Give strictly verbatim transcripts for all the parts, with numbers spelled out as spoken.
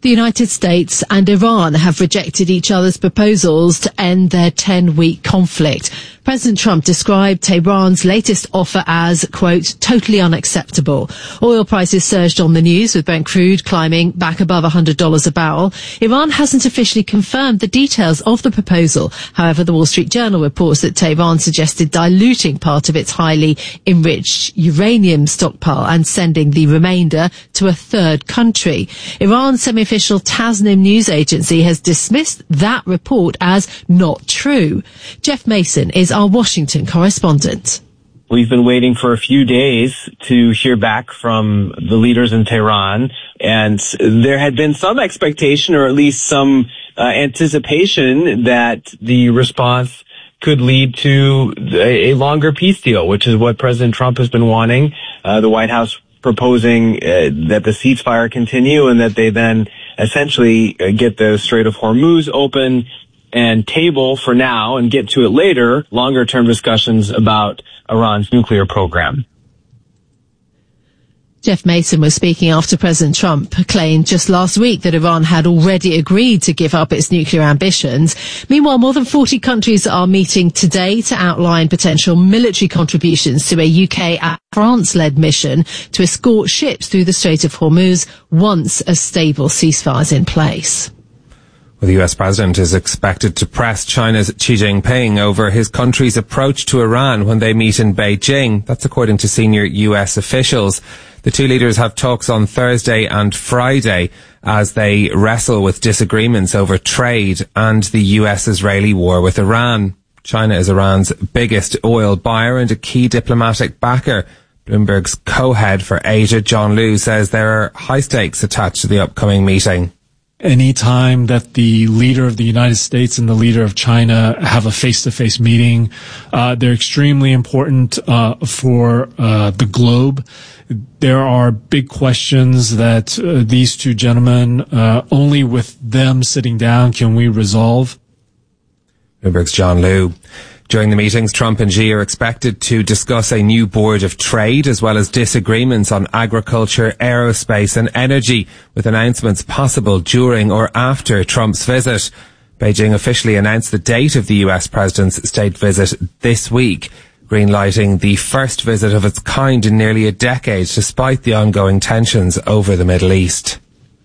The United States and Iran have rejected each other's proposals to end their ten-week conflict. President Trump described Tehran's latest offer as, quote, totally unacceptable. Oil prices surged on the news, with Brent crude climbing back above one hundred dollars a barrel. Iran hasn't officially confirmed the details of the proposal. However, the Wall Street Journal reports that Tehran suggested diluting part of its highly enriched uranium stockpile and sending the remainder to a third country. Iran's semi-official Tasnim news agency has dismissed that report as not true. Jeff Mason is our Washington correspondent. We've been waiting for a few days to hear back from the leaders in Tehran, and there had been some expectation, or at least some uh, anticipation, that the response could lead to a, a longer peace deal, which is what President Trump has been wanting. Uh, the White House proposing uh, that the ceasefire continue and that they then essentially uh, get the Strait of Hormuz open and table for now and get to it later, longer-term discussions about Iran's nuclear program. Jeff Mason was speaking after President Trump claimed just last week that Iran had already agreed to give up its nuclear ambitions. Meanwhile, more than forty countries are meeting today to outline potential military contributions to a U K and France-led mission to escort ships through the Strait of Hormuz once a stable ceasefire is in place. Well, the U S president is expected to press China's Xi Jinping over his country's approach to Iran when they meet in Beijing. That's according to senior U S officials. The two leaders have talks on Thursday and Friday as they wrestle with disagreements over trade and the U S-Israeli war with Iran. China is Iran's biggest oil buyer and a key diplomatic backer. Bloomberg's co-head for Asia, John Liu, says there are high stakes attached to the upcoming meeting. Any time that the leader of the United States and the leader of China have a face-to-face meeting, uh, they're extremely important uh, for uh, the globe. There are big questions that uh, these two gentlemen, uh, only with them sitting down can we resolve. Bloomberg's John Liu. During the meetings, Trump and Xi are expected to discuss a new board of trade as well as disagreements on agriculture, aerospace and energy, with announcements possible during or after Trump's visit. Beijing officially announced the date of the U S president's state visit this week, greenlighting the first visit of its kind in nearly a decade, despite the ongoing tensions over the Middle East.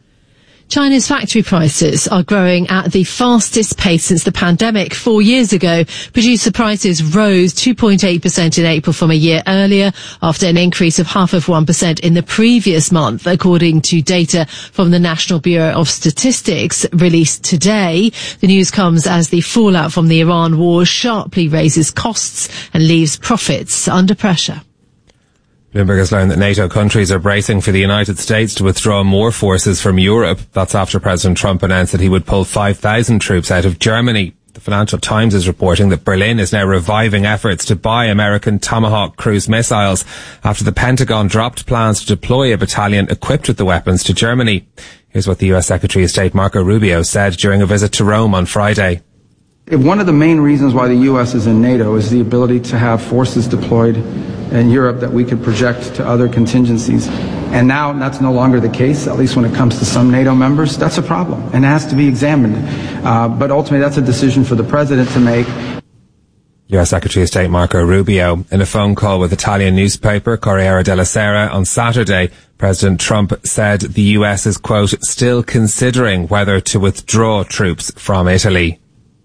China's factory prices are growing at the fastest pace since the pandemic. Four years ago, producer prices rose two point eight percent in April from a year earlier, after an increase of half of one percent in the previous month, according to data from the National Bureau of Statistics released today. The news comes as the fallout from the Iran war sharply raises costs and leaves profits under pressure. Bloomberg has learned that NATO countries are bracing for the United States to withdraw more forces from Europe. That's after President Trump announced that he would pull five thousand troops out of Germany. The Financial Times is reporting that Berlin is now reviving efforts to buy American Tomahawk cruise missiles after the Pentagon dropped plans to deploy a battalion equipped with the weapons to Germany. Here's what the U S Secretary of State Marco Rubio said during a visit to Rome on Friday. One of the main reasons why the U S is in NATO is the ability to have forces deployed in Europe that we could project to other contingencies. And now that's no longer the case, at least when it comes to some NATO members. That's a problem, and it has to be examined. Uh, but ultimately, that's a decision for the president to make. U S Secretary of State Marco Rubio. In a phone call with Italian newspaper Corriere della Sera on Saturday, President Trump said the U S is, quote, still considering whether to withdraw troops from Italy.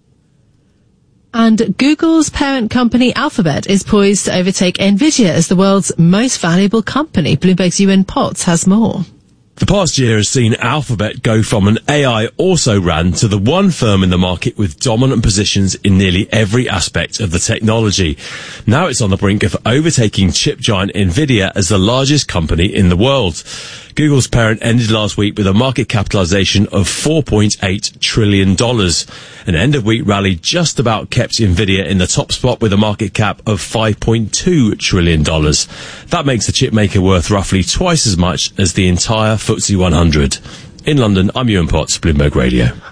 And Google's parent company Alphabet is poised to overtake Nvidia as the world's most valuable company. Bloomberg's Ewan Potts has more. The past year has seen Alphabet go from an A I also-ran to the one firm in the market with dominant positions in nearly every aspect of the technology. Now it's on the brink of overtaking chip giant Nvidia as the largest company in the world. Google's parent ended last week with a market capitalization of four point eight trillion dollars. An end-of-week rally just about kept Nvidia in the top spot with a market cap of five point two trillion dollars. That makes the chip maker worth roughly twice as much as the entire F T S E one hundred. In London, I'm Ewan Potts, Bloomberg Radio.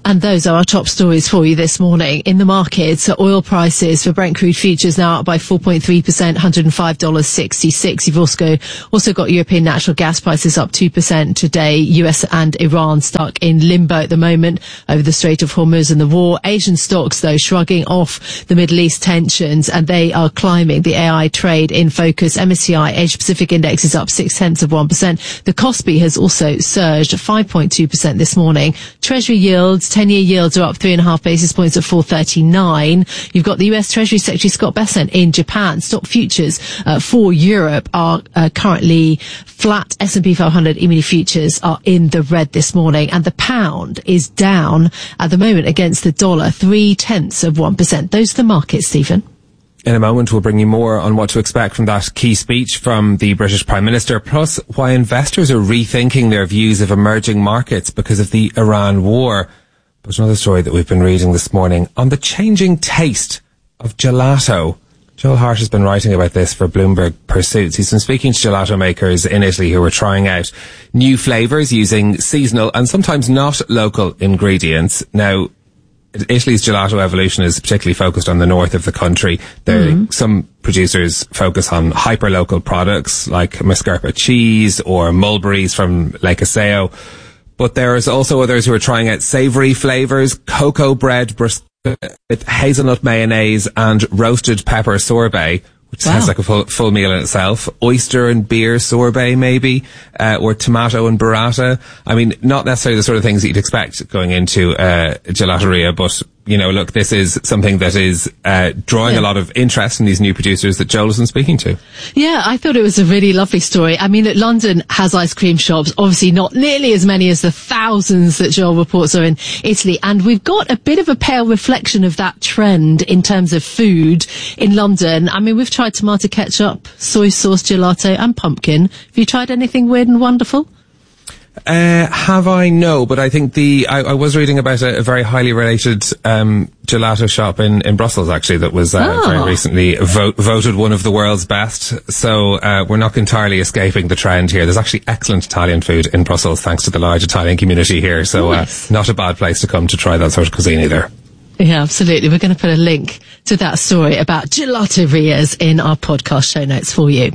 And those are our top stories for you this morning. In the markets, oil prices for Brent crude futures now up by four point three percent, one hundred five dollars sixty-six. You've also, also got European natural gas prices up two percent today. U S and Iran stuck in limbo at the moment over the Strait of Hormuz and the war. Asian stocks, though, shrugging off the Middle East tensions, and they are climbing. The A I trade in focus. M S C I Asia Pacific Index is up six tenths of one percent. The Kospi has also surged five point two percent this morning. Treasury yields, ten-year yields are up three and a half basis points at four thirty-nine. You've got the U S Treasury Secretary Scott Bessent in Japan. Stock futures uh, for Europe are uh, currently flat. S and P five hundred E-mini futures are in the red this morning, and the pound is down at the moment against the dollar, three tenths of one percent. Those are the markets, Stephen. In a moment, we'll bring you more on what to expect from that key speech from the British Prime Minister, plus why investors are rethinking their views of emerging markets because of the Iran war. But another story that we've been reading this morning on the changing taste of gelato. Joel Hart has been writing about this for Bloomberg Pursuits. He's been speaking to gelato makers in Italy who are trying out new flavours using seasonal and sometimes not local ingredients. Now, Italy's gelato evolution is particularly focused on the north of the country. There, mm-hmm. Some producers focus on hyper-local products like mascarpone cheese or mulberries from Lake Iseo. But there's also others who are trying out savoury flavours, cocoa bread bris- with hazelnut mayonnaise and roasted pepper sorbet, which wow. sounds like a full, full meal in itself. Oyster and beer sorbet, maybe, uh, or tomato and burrata. I mean, not necessarily the sort of things that you'd expect going into uh, gelateria, but, you know, look, this is something that is uh, drawing yeah. a lot of interest in these new producers that Joel has been speaking to. Yeah, I thought it was a really lovely story. I mean, look, London has ice cream shops, obviously not nearly as many as the thousands that Joel reports are in Italy, and we've got a bit of a pale reflection of that trend in terms of food in London. I mean, we've tried tomato ketchup, soy sauce gelato, and pumpkin. Have you tried anything weird and wonderful? Uh, have I? No, but I think the, I, I was reading about a, a very highly related, um, gelato shop in, in Brussels, actually, that was, uh, oh. very recently vo- voted one of the world's best. So, uh, we're not entirely escaping the trend here. There's actually excellent Italian food in Brussels, thanks to the large Italian community here. So, nice. uh, not a bad place to come to try that sort of cuisine either. Yeah, absolutely. We're going to put a link to that story about gelaterias in our podcast show notes for you.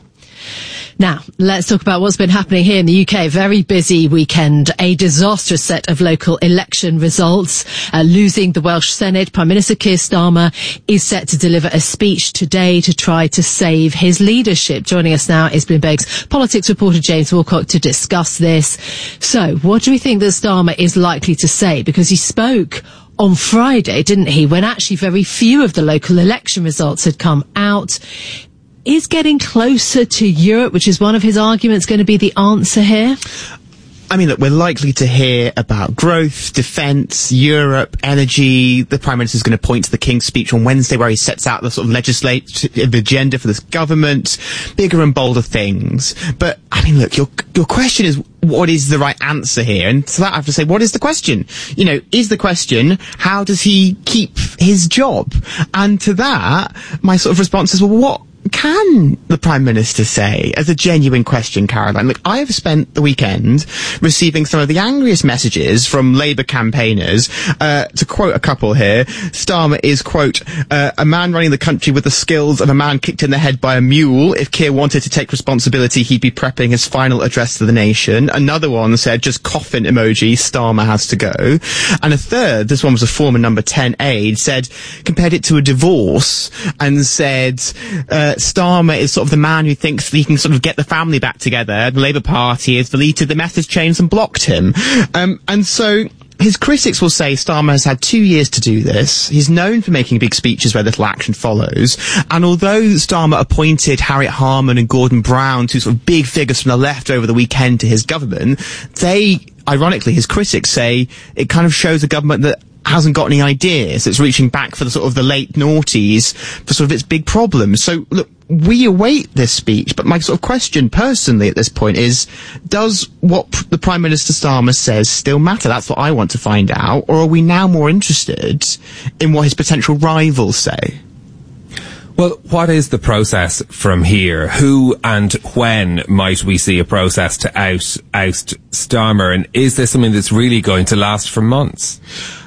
Now, let's talk about what's been happening here in the U K. Very busy weekend. A disastrous set of local election results. Uh, losing the Welsh Senate, Prime Minister Keir Starmer is set to deliver a speech today to try to save his leadership. Joining us now is Bloomberg's politics reporter James Wilcock to discuss this. So, what do we think that Starmer is likely to say? Because he spoke on Friday, didn't he, when actually very few of the local election results had come out. Is getting closer to Europe, which is one of his arguments, going to be the answer here? I mean, look, we're likely to hear about growth, defence, Europe, energy. The Prime Minister is going to point to the King's speech on Wednesday where he sets out the sort of legislative agenda for this government, bigger and bolder things. But, I mean, look, your your question is, what is the right answer here? And to that I have to say, what is the question? You know, is the question, how does he keep his job? And to that, my sort of response is, well, what can the Prime Minister say as a genuine question, Caroline? Look, I have spent the weekend receiving some of the angriest messages from Labour campaigners. Uh, to quote a couple here, Starmer is, quote, uh, a man running the country with the skills of a man kicked in the head by a mule. If Keir wanted to take responsibility, he'd be prepping his final address to the nation. Another one said, just coffin emoji, Starmer has to go. And a third, this one was a former number ten aide, said, compared it to a divorce and said, uh, Starmer is sort of the man who thinks that he can sort of get the family back together. The Labour Party has deleted the message chains and blocked him. Um, and so his critics will say Starmer has had two years to do this. He's known for making big speeches where little action follows. And although Starmer appointed Harriet Harman and Gordon Brown, two sort of big figures from the left over the weekend to his government, they, ironically, his critics say it kind of shows a government that hasn't got any ideas. It's reaching back for the sort of the late noughties for sort of its big problems. So, look, we await this speech, but my sort of question personally at this point is, does what pr- the Prime Minister Starmer says still matter? That's what I want to find out. Or are we now more interested in what his potential rivals say? Well, what is the process from here? Who and when might we see a process to out, oust Starmer? And is this something that's really going to last for months?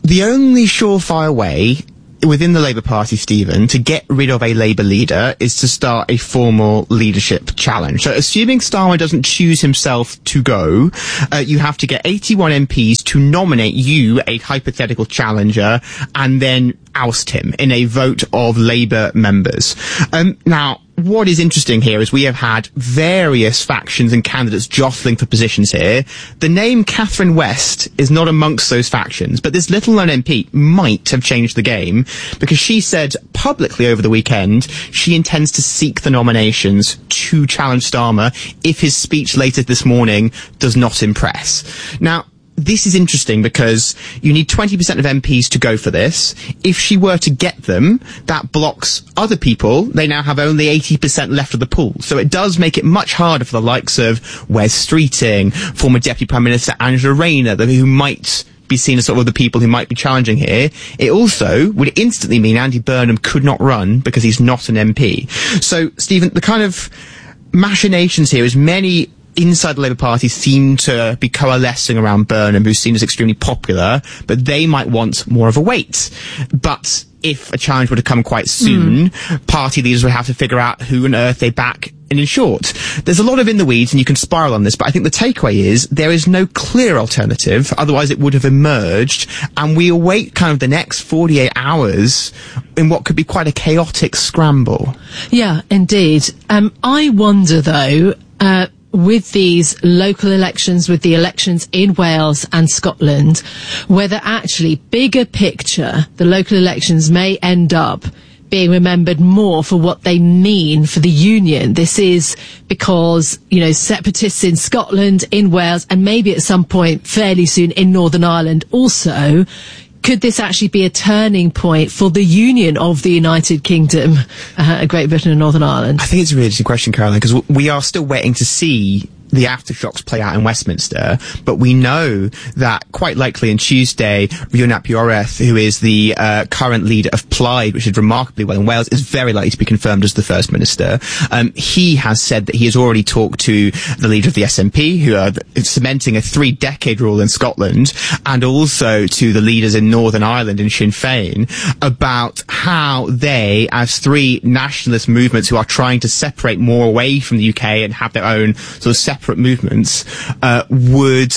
the only surefire way within the Labour Party, Stephen, to get rid of a Labour leader is to start a formal leadership challenge. So assuming Starmer doesn't choose himself to go, uh, you have to get eighty-one M Ps to nominate you, a hypothetical challenger, and then oust him in a vote of Labour members. Um, now, what is interesting here is we have had various factions and candidates jostling for positions here. The name Catherine West is not amongst those factions, but this little-known M P might have changed the game because she said publicly over the weekend she intends to seek the nominations to challenge Starmer if his speech later this morning does not impress. Now, this is interesting because you need twenty percent of M Ps to go for this. If she were to get them, that blocks other people. They now have only eighty percent left of the pool. So it does make it much harder for the likes of Wes Streeting, former Deputy Prime Minister Angela Rayner, who might be seen as sort of the people who might be challenging here. It also would instantly mean Andy Burnham could not run because he's not an M P. So, Stephen, the kind of machinations here is many inside the Labour Party seem to be coalescing around Burnham, who's seen as extremely popular, but they might want more of a weight. But if a challenge were to come quite soon, mm. party leaders would have to figure out who on earth they back. And in short, there's a lot of in the weeds and you can spiral on this, but I think the takeaway is there is no clear alternative, otherwise it would have emerged, and we await kind of the next forty-eight hours in what could be quite a chaotic scramble. Yeah, indeed. Um, I wonder though, uh, with these local elections, with the elections in Wales and Scotland, whether actually bigger picture, the local elections may end up being remembered more for what they mean for the union. This is because, you know, separatists in Scotland, in Wales, and maybe at some point fairly soon in Northern Ireland also, could this actually be a turning point for the union of the United Kingdom, uh, Great Britain and Northern Ireland? I think it's a really interesting question, Caroline, because we are still waiting to see the aftershocks play out in Westminster, but we know that quite likely on Tuesday, Rhys ap Iorwerth, who is the uh, current leader of Plaid, which did remarkably well in Wales, is very likely to be confirmed as the First Minister. Um, he has said that he has already talked to the leader of the S N P, who are cementing a three-decade rule in Scotland, and also to the leaders in Northern Ireland and Sinn Féin, about how they, as three nationalist movements who are trying to separate more away from the U K and have their own sort of separate movements, uh, would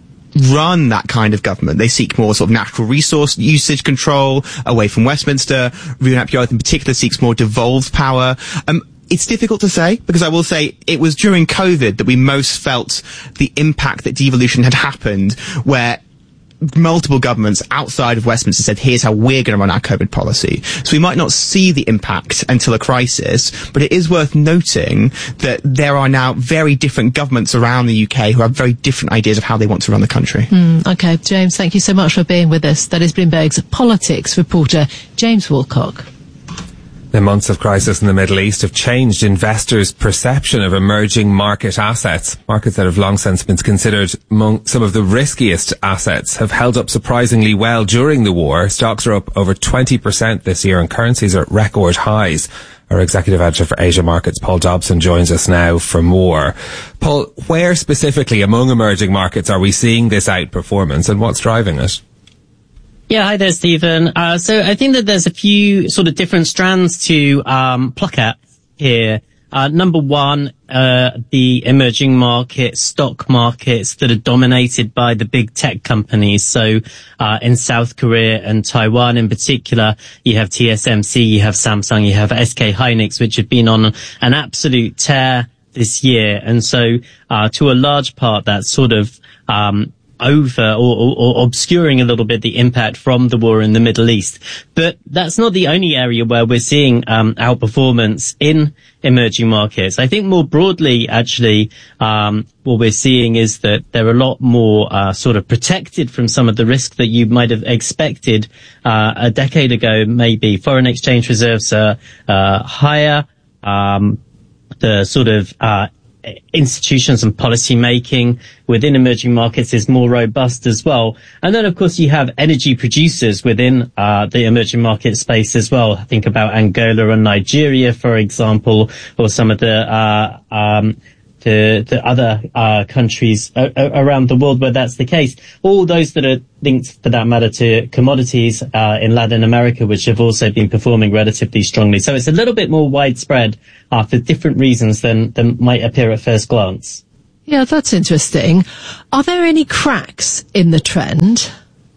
run that kind of government. They seek more sort of natural resource usage control away from Westminster. Rhys ap Iorwerth in particular seeks more devolved power. Um, It's difficult to say, because I will say it was during COVID that we most felt the impact that devolution had happened, where multiple governments outside of Westminster said, here's how we're going to run our COVID policy. So we might not see the impact until a crisis, but it is worth noting that there are now very different governments around the U K who have very different ideas of how they want to run the country. Mm, okay, James, thank you so much for being with us. That is Bloomberg's politics reporter, James Woolcock. The months of crisis in the Middle East have changed investors' perception of emerging market assets. Markets that have long since been considered among some of the riskiest assets have held up surprisingly well during the war. Stocks are up over twenty percent this year and currencies are at record highs. Our executive editor for Asia Markets, Paul Dobson, joins us now for more. Paul, where specifically among emerging markets are we seeing this outperformance and what's driving it? Yeah, hi there, Stephen. Uh, so I think that there's a few sort of different strands to um, pluck at here. Uh, number one, uh, the emerging market stock markets that are dominated by the big tech companies. So uh, in South Korea and Taiwan in particular, you have T S M C, you have Samsung, you have S K Hynix, which have been on an absolute tear this year. And so uh, to a large part, that's sort of um over or, or, or obscuring a little bit the impact from the war in the Middle East. But that's not the only area where we're seeing um, outperformance in emerging markets. I think more broadly, actually, um, what we're seeing is that they're a lot more uh, sort of protected from some of the risk that you might have expected uh, a decade ago, maybe. Foreign exchange reserves are uh, higher. Um, the sort of uh institutions and policy making within emerging markets is more robust as well. And then, of course, you have energy producers within uh, the emerging market space as well. Think about Angola and Nigeria, for example, or some of the uh, um, to, to other uh, countries a- a- around the world where that's the case. All those that are linked, for that matter, to commodities uh, in Latin America, which have also been performing relatively strongly. So it's a little bit more widespread uh, for different reasons than, than might appear at first glance. Yeah, that's interesting. Are there any cracks in the trend?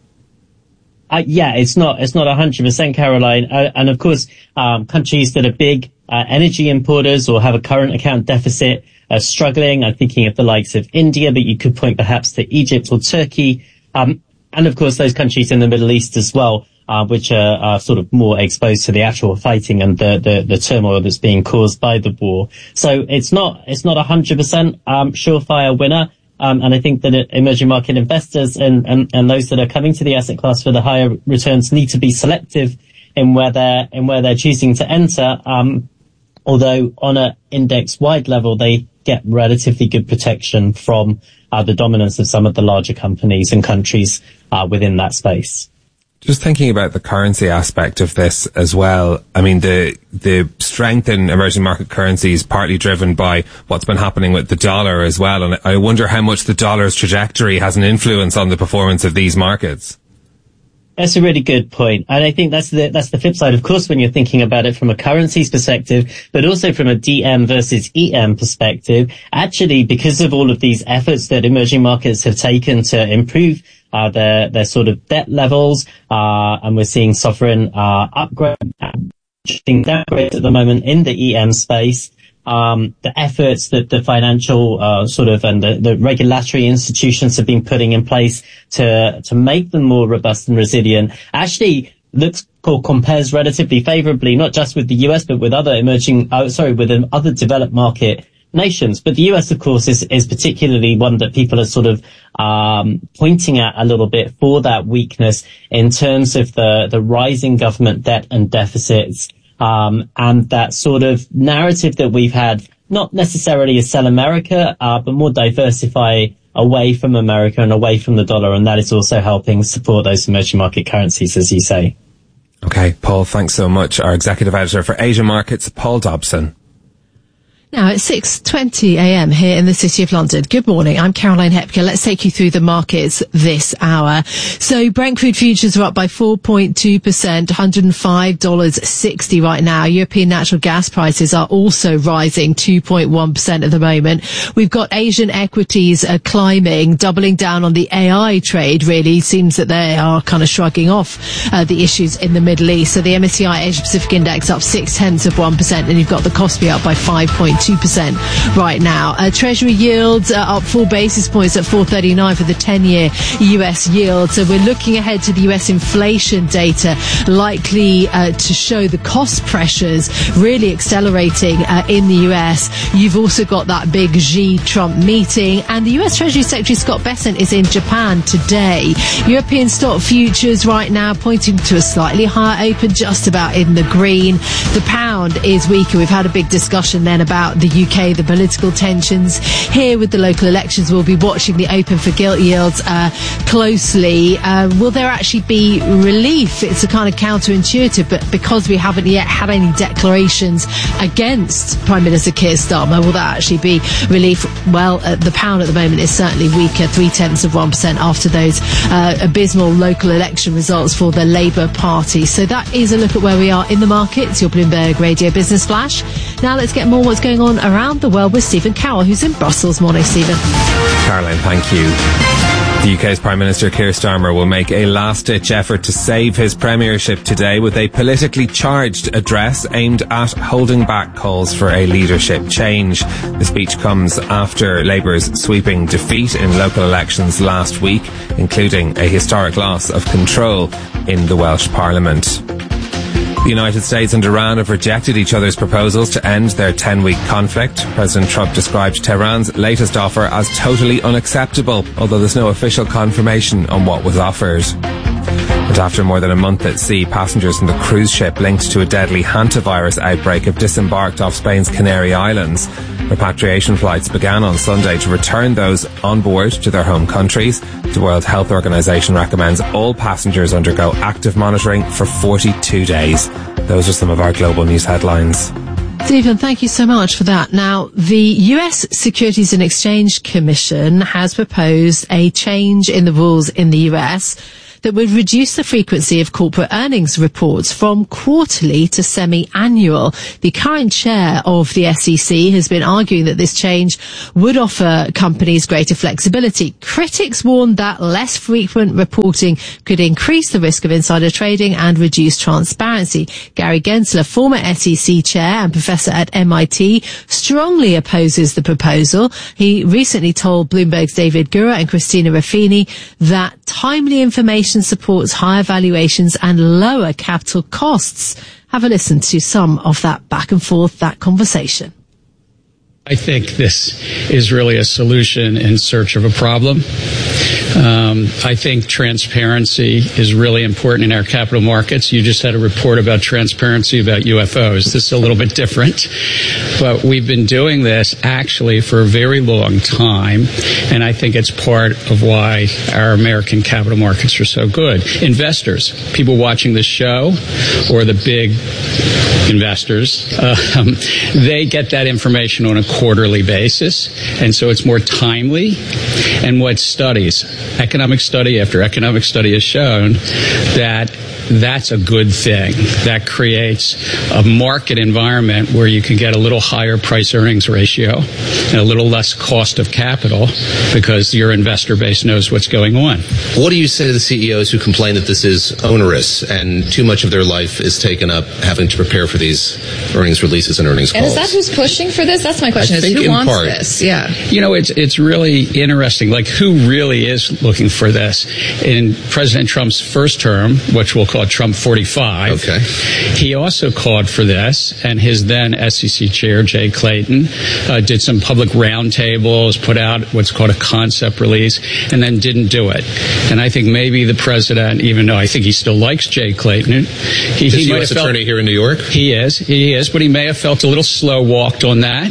Uh, yeah, it's not, it's not one hundred percent, Caroline. Uh, and of course, um, countries that are big uh, energy importers or have a current account deficit are struggling. I'm thinking of the likes of India, but you could point perhaps to Egypt or Turkey. Um, and of course, those countries in the Middle East as well, uh, which are, are sort of more exposed to the actual fighting and the, the, the turmoil that's being caused by the war. So it's not, it's not one hundred percent, um, surefire winner. Um, and I think that emerging market investors and, and, and those that are coming to the asset class for the higher returns need to be selective in where they're, in where they're choosing to enter. Um, although on a index wide level, they get relatively good protection from, uh, the dominance of some of the larger companies and countries, uh, within that space. Just thinking about the currency aspect of this as well. I mean, the the strength in emerging market currencies partly driven by what's been happening with the dollar as well. And I wonder how much the dollar's trajectory has an influence on the performance of these markets. That's a really good point. And I think that's the, that's the flip side, of course, when you're thinking about it from a currencies perspective, but also from a D M versus E M perspective. Actually, because of all of these efforts that emerging markets have taken to improve uh, their, their sort of debt levels, uh, and we're seeing sovereign, uh, upgrade, downgrades at the moment in the E M space. Um, the efforts that the financial, uh, sort of, and the, the regulatory institutions have been putting in place to, to make them more robust and resilient actually looks or compares relatively favorably, not just with the U S, but with other emerging, uh, sorry, with other developed market nations. But the U S, of course, is, is particularly one that people are sort of, um, pointing at a little bit for that weakness in terms of the, the rising government debt and deficits. Um, and that sort of narrative that we've had, not necessarily a sell America, uh, but more diversify away from America and away from the dollar. And that is also helping support those emerging market currencies, as you say. Okay, Paul, thanks so much. Our executive editor for Asian markets, Paul Dobson. Now, it's six twenty a.m. here in the City of London. Good morning. I'm Caroline Hepker. Let's take you through the markets this hour. So Brent crude futures are up by four point two percent, one hundred five dollars sixty right now. European natural gas prices are also rising two point one percent at the moment. We've got Asian equities uh, climbing, doubling down on the A I trade, really. Seems that they are kind of shrugging off uh, the issues in the Middle East. So the M S C I Asia Pacific Index up six tenths of one percent, and you've got the Kospi up by five point two percent right now. Uh, Treasury yields uh, up four basis points at four thirty-nine for the ten-year U S yield. So we're looking ahead to the U S inflation data, likely uh, to show the cost pressures really accelerating uh, in the U S. You've also got that big Xi-Trump meeting, and the U S Treasury Secretary Scott Bessent is in Japan today. European stock futures right now pointing to a slightly higher open, just about in the green. The pound is weaker. We've had a big discussion then about the U K, the political tensions. Here with the local elections, we'll be watching the open for gilt yields uh, closely. Uh, will there actually be relief? It's a kind of counterintuitive, but because we haven't yet had any declarations against Prime Minister Keir Starmer, will that actually be relief? Well, uh, the pound at the moment is certainly weaker, three tenths of one percent after those uh, abysmal local election results for the Labour Party. So that is a look at where we are in the markets. Your Bloomberg Radio Business Flash. Now let's get more what's going on around the world with Stephen Carroll, who's in Brussels. Morning, Stephen. Caroline, thank you. The U K's Prime Minister Keir Starmer will make a last-ditch effort to save his premiership today with a politically charged address aimed at holding back calls for a leadership change. The speech comes after Labour's sweeping defeat in local elections last week, including a historic loss of control in the Welsh Parliament. The United States and Iran have rejected each other's proposals to end their ten-week conflict. President Trump described Tehran's latest offer as totally unacceptable, although there's no official confirmation on what was offered. And after more than a month at sea, passengers from the cruise ship linked to a deadly hantavirus outbreak have disembarked off Spain's Canary Islands. Repatriation flights began on Sunday to return those on board to their home countries. The World Health Organization recommends all passengers undergo active monitoring for forty-two days. Those are some of our global news headlines. Stephen, thank you so much for that. Now, the U S Securities and Exchange Commission has proposed a change in the rules in the U S that would reduce the frequency of corporate earnings reports from quarterly to semi-annual. The current chair of the S E C has been arguing that this change would offer companies greater flexibility. Critics warned that less frequent reporting could increase the risk of insider trading and reduce transparency. Gary Gensler, former S E C chair and professor at M I T, strongly opposes the proposal. He recently told Bloomberg's David Gura and Christina Ruffini that timely information supports higher valuations and lower capital costs. Have a listen to some of that back and forth, that conversation. I think this is really a solution in search of a problem. Um, I think transparency is really important in our capital markets. You just had a report about transparency about U F Os. This is a little bit different, but we've been doing this actually for a very long time, and I think it's part of why our American capital markets are so good. Investors, people watching this show, or the big investors, um, they get that information on a quarterly basis, and so it's more timely. And what studies, economic study after economic study has shown that that's a good thing. That creates a market environment where you can get a little higher price earnings ratio and a little less cost of capital because your investor base knows what's going on. What do you say to the C E Os who complain that this is onerous and too much of their life is taken up having to prepare for these earnings releases and earnings calls? And is that who's pushing for this? That's my question. I is think who in wants part. this? Yeah. You know, it's it's really interesting. Like, who really is looking for this? In President Trump's first term, which we'll call Trump forty-five, okay, he also called for this, and his then S E C chair, Jay Clayton, uh, did some public roundtables, put out what's called a concept release, and then didn't do it. And I think maybe the president, even though I think he still likes Jay Clayton, he, is he U S attorney here in New York? He is, he is, but he may have felt a little slow walked on that.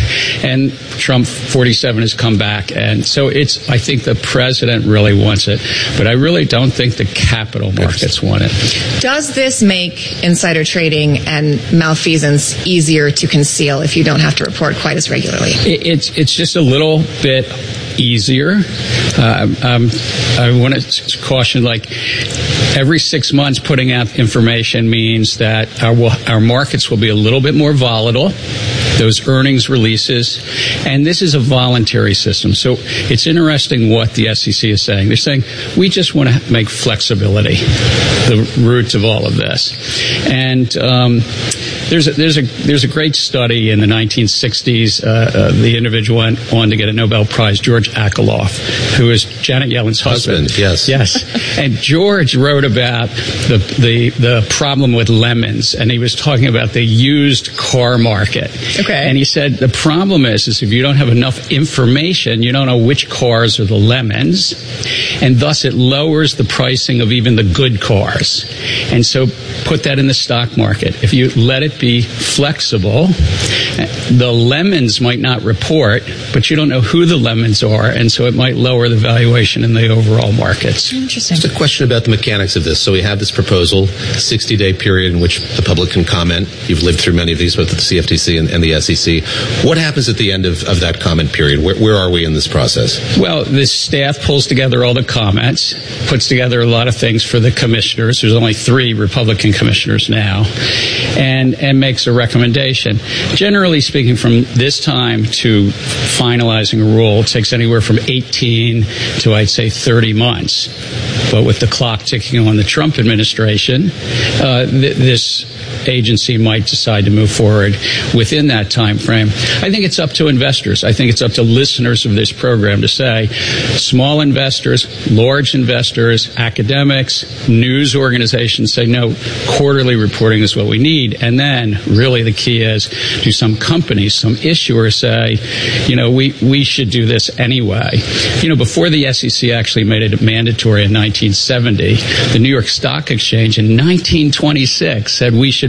And Trump forty-seven has come back, and so it's, I think the president really wants it, but I really don't think the capital markets want it. Does this make insider trading and malfeasance easier to conceal if you don't have to report quite as regularly? It, it's it's just a little bit easier. Uh, um, I want to caution, like, every six months putting out information means that our, our markets will be a little bit more volatile, those earnings releases, and this is a voluntary system. So it's interesting what the S E C is saying. They're saying, we just want to make flexibility the root of all of this. And um, there's a, there's a there's a great study in the nineteen sixties. Uh, uh, the individual went on to get a Nobel Prize, George Akerlof, who is Janet Yellen's husband. husband yes. Yes. And George wrote about the, the, the problem with lemons, and he was talking about the used car market. Okay. And he said the problem is, is if you don't have enough information, you don't know which cars are the lemons, and thus it lowers the pricing of even the good cars. And so put that in the stock market. If you let it be flexible, the lemons might not report, but you don't know who the lemons are, and so it might lower the valuation in the overall markets. Interesting. Just a question about the mechanics of this. So we have this proposal, sixty-day period in which the public can comment. You've lived through many of these, both at the C F T C and, and the S E C. What happens at the end of, of that comment period? Where, where are we in this process? Well, the staff pulls together all the comments, puts together a lot of things for the commissioners. There's only three Republican commissioners now, and, and makes a recommendation. Generally speaking, from this time to finalizing a rule, it takes anywhere from eighteen to, I'd say, thirty months. But with the clock ticking on the Trump administration, uh, th- this agency might decide to move forward within that time frame. I think it's up to investors. I think it's up to listeners of this program to say, small investors, large investors, academics, news organizations say, no, quarterly reporting is what we need. And then really the key is, do some companies, some issuers say, you know, we, we should do this anyway. You know, before the S E C actually made it mandatory in nineteen seventy, the New York Stock Exchange in nineteen twenty-six said we should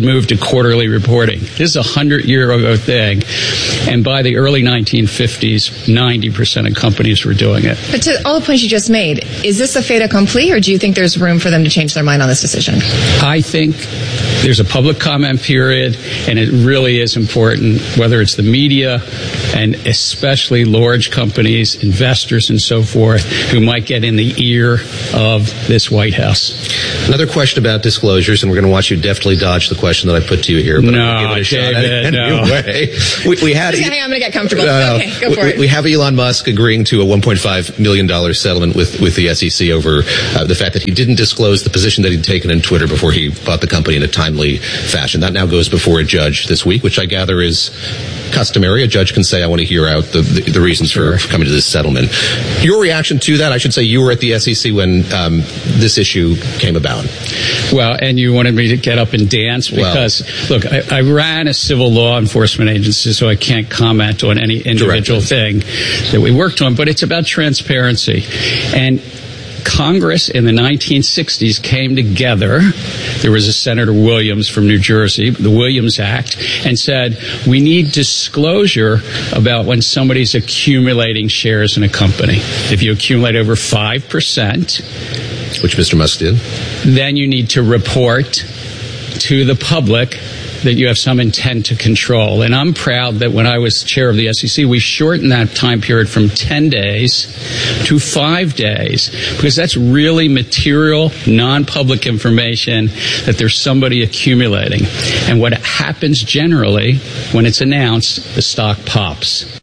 moved to quarterly reporting. This is a hundred-year-ago thing, and by the early nineteen fifties, ninety percent of companies were doing it. But to all the points you just made, is this a fait accompli, or do you think there's room for them to change their mind on this decision? I think there's a public comment period, and it really is important, whether it's the media and especially large companies, investors, and so forth, who might get in the ear of this White House. Another question about disclosures, and we're going to watch you deftly dodge the question that I put to you here. But no, I'm give it a shot David, anyway. no. We, we had. Hang on, I'm going to get comfortable. Uh, okay, go for we, it. We have Elon Musk agreeing to a one point five million dollars settlement with, with the S E C over uh, the fact that he didn't disclose the position that he'd taken in Twitter before he bought the company in a timely fashion. That now goes before a judge this week, which I gather is customary. A judge can say, I want to hear out the, the, the reasons sure. for coming to this settlement. Your reaction to that, I should say you were at the S E C when um, this issue came about. Well, and you wanted me to get up and dance because, well, look, I, I ran a civil law enforcement agency, so I can't comment on any individual directly. thing that we worked on, but it's about transparency. And Congress in the nineteen sixties came together. There was a Senator Williams from New Jersey, the Williams Act, and said, we need disclosure about when somebody's accumulating shares in a company. If you accumulate over five percent, which Mister Musk did, then you need to report to the public that you have some intent to control. And I'm proud that when I was chair of the S E C, we shortened that time period from ten days to five days, because that's really material, non-public information that there's somebody accumulating. And what happens generally, when it's announced, the stock pops.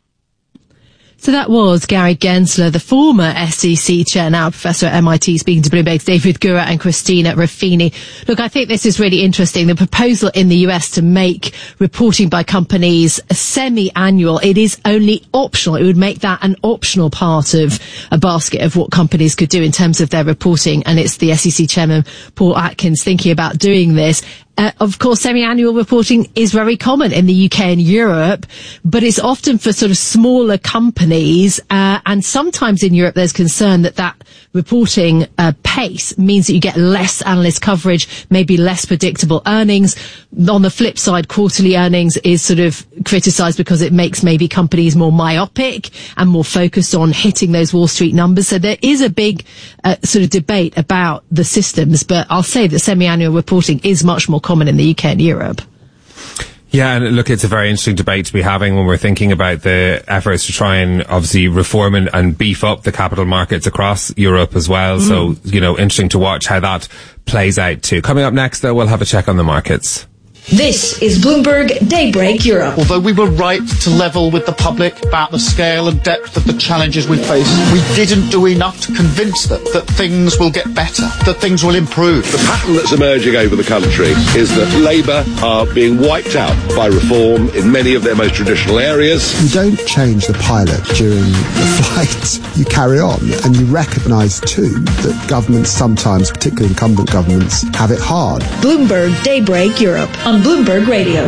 So that was Gary Gensler, the former S E C chair, now professor at M I T, speaking to Bloomberg's David Gura and Christina Ruffini. Look, I think this is really interesting. The proposal in the U S to make reporting by companies semi-annual, it is only optional. It would make that an optional part of a basket of what companies could do in terms of their reporting. And it's the S E C chairman, Paul Atkins, thinking about doing this. Uh, of course, semi-annual reporting is very common in the U K and Europe, but it's often for sort of smaller companies. Uh, and sometimes in Europe, there's concern that that reporting uh, pace means that you get less analyst coverage, maybe less predictable earnings. On the flip side, quarterly earnings is sort of criticized because it makes maybe companies more myopic and more focused on hitting those Wall Street numbers. So there is a big uh, sort of debate about the systems, but I'll say that semi-annual reporting is much more common in the U K and Europe. Yeah, and look, it's a very interesting debate to be having when we're thinking about the efforts to try and obviously reform and, and beef up the capital markets across Europe as well. Mm. So, you know, interesting to watch how that plays out too. Coming up next, though, we'll have a check on the markets. This is Bloomberg Daybreak Europe. Although we were right to level with the public about the scale and depth of the challenges we face, we didn't do enough to convince them that things will get better, that things will improve. The pattern that's emerging over the country is that Labour are being wiped out by reform in many of their most traditional areas. You don't change the pilot during the flight. You carry on, and you recognise too that governments sometimes, particularly incumbent governments, have it hard. Bloomberg Daybreak Europe on Bloomberg Radio.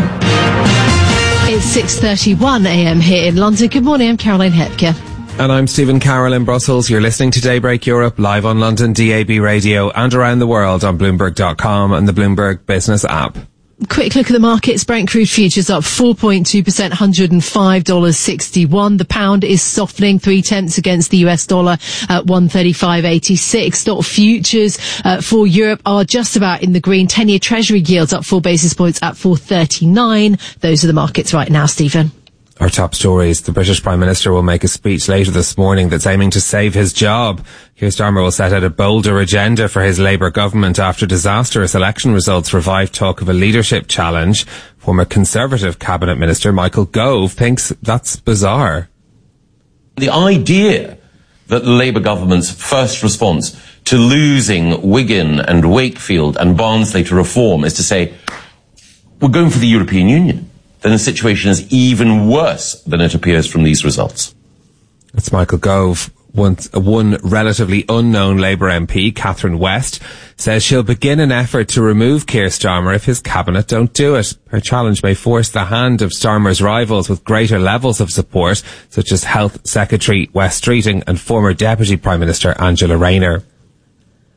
It's six thirty-one a.m. here in London. Good morning, I'm Caroline Hepke. And I'm Stephen Carroll in Brussels. You're listening to Daybreak Europe live on London D A B radio and around the world on Bloomberg dot com and the Bloomberg Business app. Quick look at the markets. Brent crude futures up four point two percent, one hundred five dollars sixty-one. The pound is softening three tenths against the U S dollar at one thirty-five eighty-six. Stock futures uh, for Europe are just about in the green. ten-year Treasury yields up four basis points at four thirty-nine. Those are the markets right now, Stephen. Our top stories. The British Prime Minister will make a speech later this morning that's aiming to save his job. Keir Starmer will set out a bolder agenda for his Labour government after disastrous election results revive talk of a leadership challenge. Former Conservative Cabinet Minister Michael Gove thinks that's bizarre. The idea that the Labour government's first response to losing Wigan and Wakefield and Barnsley to reform is to say, we're going for the European Union, then the situation is even worse than it appears from these results. It's Michael Gove. One, one relatively unknown Labour M P, Catherine West, says she'll begin an effort to remove Keir Starmer if his cabinet don't do it. Her challenge may force the hand of Starmer's rivals with greater levels of support, such as Health Secretary Wes Streeting and former Deputy Prime Minister Angela Rayner.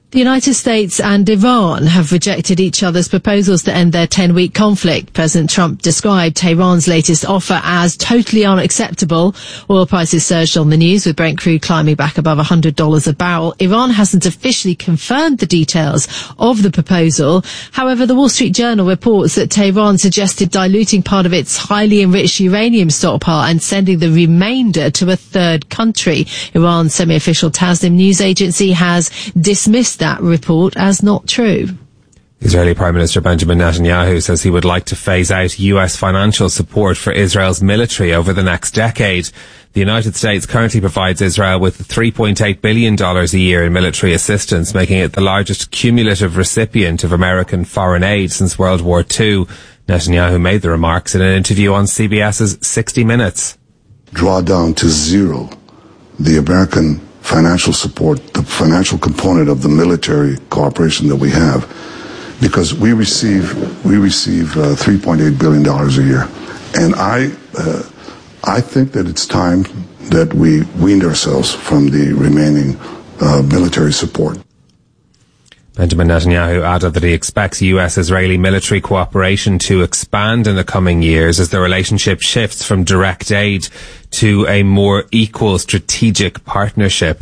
The United States and Iran have rejected each other's proposals to end their ten-week conflict. President Trump described Tehran's latest offer as totally unacceptable. Oil prices surged on the news, with Brent crude climbing back above one hundred dollars a barrel. Iran hasn't officially confirmed the details of the proposal. However, the Wall Street Journal reports that Tehran suggested diluting part of its highly enriched uranium stockpile and sending the remainder to a third country. Iran's semi-official Tasnim news agency has dismissed that report as not true. Israeli Prime Minister Benjamin Netanyahu says he would like to phase out U S financial support for Israel's military over the next decade. The United States currently provides Israel with three point eight billion dollars a year in military assistance, making it the largest cumulative recipient of American foreign aid since World War Two. Netanyahu made the remarks in an interview on CBS's sixty minutes. Draw down to zero the American financial support, the financial component of the military cooperation that we have, because we receive we receive uh, three point eight billion dollars a year, and I uh, I think that it's time that we weaned ourselves from the remaining uh, military support. Benjamin Netanyahu added that he expects U S-Israeli military cooperation to expand in the coming years as the relationship shifts from direct aid to a more equal strategic partnership.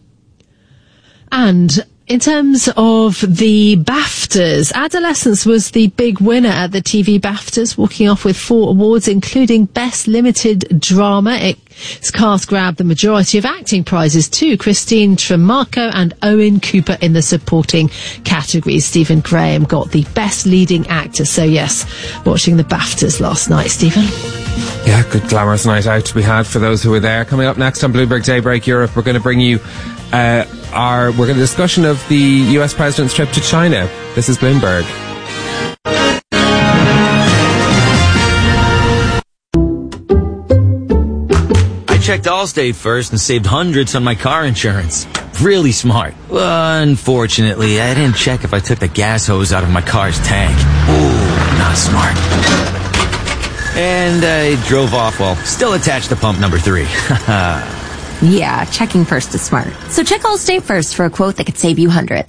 And in terms of the BAFTAs, Adolescence was the big winner at the T V BAFTAs, walking off with four awards, including Best Limited Drama. Its cast grabbed the majority of acting prizes too. Christine Tremarco and Owen Cooper in the supporting categories. Stephen Graham got the Best Leading Actor. So yes, watching the BAFTAs last night, Stephen. Yeah, good glamorous night out to be had for those who were there. Coming up next on Bloomberg Daybreak Europe, we're going to bring you uh, our we're going to discussion of the U S president's trip to China. This is Bloomberg. I checked Allstate first and saved hundreds on my car insurance. Really smart. Unfortunately, I didn't check if I took the gas hose out of my car's tank. Ooh, not smart. And I drove off while still attached to pump number three. Yeah, checking first is smart. So check Allstate first for a quote that could save you hundreds.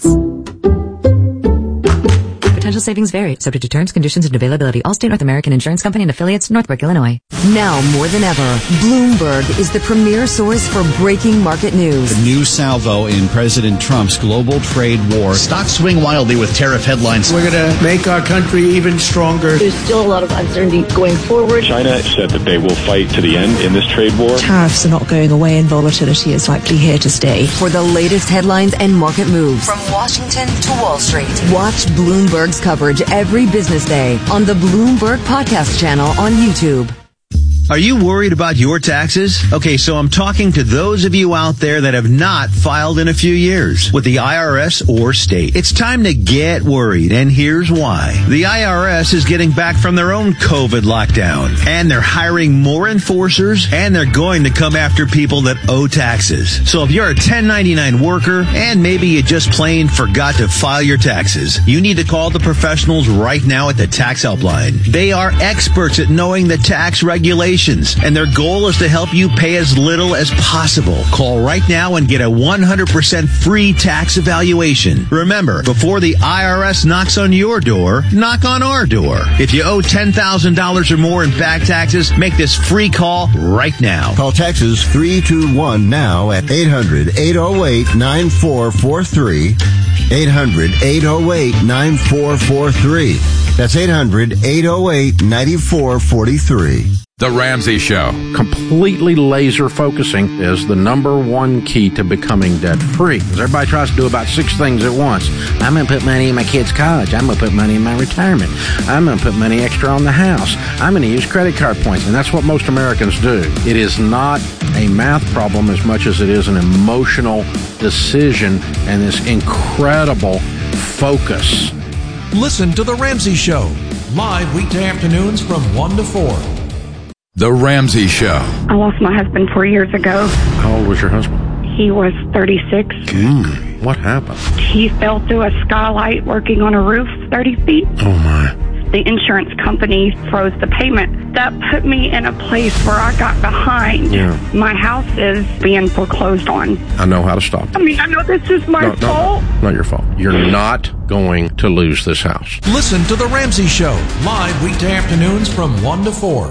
Potential savings vary, subject to terms, conditions, and availability. Allstate North American Insurance Company and affiliates, Northbrook, Illinois. Now more than ever, Bloomberg is the premier source for breaking market news. The new salvo in President Trump's global trade war. Stocks swing wildly with tariff headlines. We're going to make our country even stronger. There's still a lot of uncertainty going forward. China said that they will fight to the end in this trade war. Tariffs are not going away and volatility is likely here to stay. For the latest headlines and market moves from Washington to Wall Street, watch Bloomberg's coverage every business day on the Bloomberg Podcast channel on YouTube. Are you worried about your taxes? Okay, so I'm talking to those of you out there that have not filed in a few years with the I R S or state. It's time to get worried, and here's why. The I R S is getting back from their own COVID lockdown, and they're hiring more enforcers, and they're going to come after people that owe taxes. So if you're a ten ninety-nine worker, and maybe you just plain forgot to file your taxes, you need to call the professionals right now at the Tax Helpline. They are experts at knowing the tax regulations, and their goal is to help you pay as little as possible. Call right now and get a one hundred percent free tax evaluation. Remember, before the I R S knocks on your door, knock on our door. If you owe ten thousand dollars or more in back taxes, make this free call right now. Call Texas three two one now at eight hundred, eight oh eight, nine four four three. eight hundred, eight oh eight, nine four four three. That's eight hundred, eight oh eight, nine four four three. The Ramsey Show. Completely laser focusing is the number one key to becoming debt free. Because everybody tries to do about six things at once. I'm going to put money in my kids' college. I'm going to put money in my retirement. I'm going to put money extra on the house. I'm going to use credit card points. And that's what most Americans do. It is not a math problem as much as it is an emotional decision and this incredible focus. Listen to The Ramsey Show. Live weekday afternoons from one to four. The Ramsey Show. I lost my husband four years ago. How old was your husband? He was thirty-six. Mm, what happened? He fell through a skylight working on a roof thirty feet. Oh, my. the insurance company froze the payment. That put me in a place where I got behind. Yeah. My house is being foreclosed on. I know how to stop I it. mean, I know this is my No, no, fault. no, not your fault. You're not going to lose this house. Listen to The Ramsey Show, live weekday afternoons from one to four.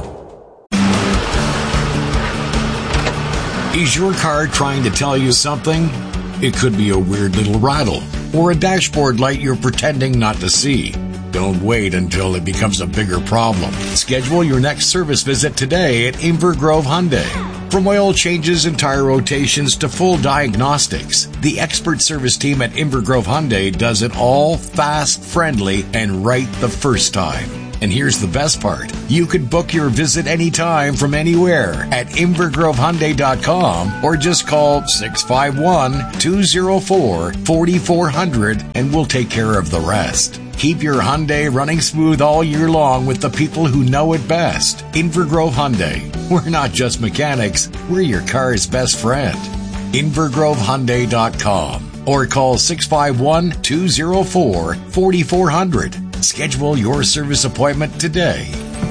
Is your car trying to tell you something? It could be a weird little rattle or a dashboard light you're pretending not to see. Don't wait until it becomes a bigger problem. Schedule your next service visit today at Inver Grove Hyundai. From oil changes and tire rotations to full diagnostics, the expert service team at Inver Grove Hyundai does it all fast, friendly, and right the first time. And here's the best part. You could book your visit anytime from anywhere at inver grove hyundai dot com or just call six five one, two oh four, four four zero zero and we'll take care of the rest. Keep your Hyundai running smooth all year long with the people who know it best. Inver Grove Hyundai. We're not just mechanics, we're your car's best friend. inver grove hyundai dot com or call six five one, two oh four, four four zero zero. Schedule your service appointment today.